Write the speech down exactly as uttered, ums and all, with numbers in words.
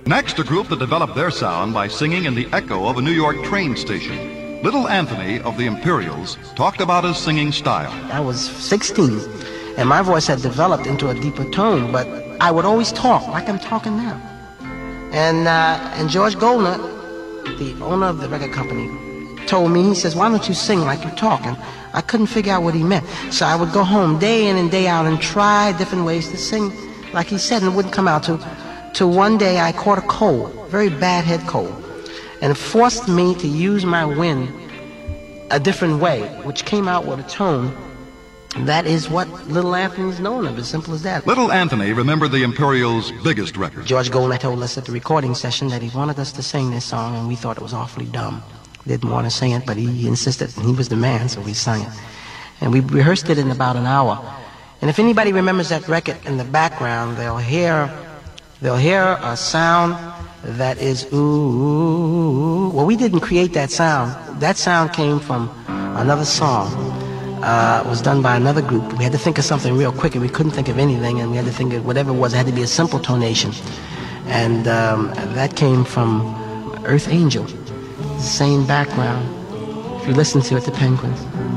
Next, a group that developed their sound by singing in the echo of a New York train station. Little Anthony of the Imperials talked about his singing style. I was sixteen, and my voice had developed into a deeper tone, but I would always talk like I'm talking now. And, uh, and George Goldner, the owner of the record company, told me, he says, why don't you sing like you're talking? I couldn't figure out what he meant. So I would go home day in and day out and try different ways to sing like he said, and it wouldn't come out to, to one day I caught a cold, very bad head cold, and it forced me to use my wind a different way, which came out with a tone. That is what Little Anthony's known of, as simple as that. Little Anthony remembered the Imperials' biggest record. George Goldner told us at the recording session that he wanted us to sing this song, and we thought it was awfully dumb. We didn't want to sing it, but he insisted, and he was the man, so we sang it. And we rehearsed it in about an hour. And if anybody remembers that record in the background, they'll hear, they'll hear a sound that is ooh. Well, we didn't create that sound. That sound came from another song. Uh, it was done by another group. We had to think of something real quick, and we couldn't think of anything, and we had to think of whatever it was. It had to be a simple tonation. And um, that came from Earth Angel. The same background. If you listen to it, the Penguins.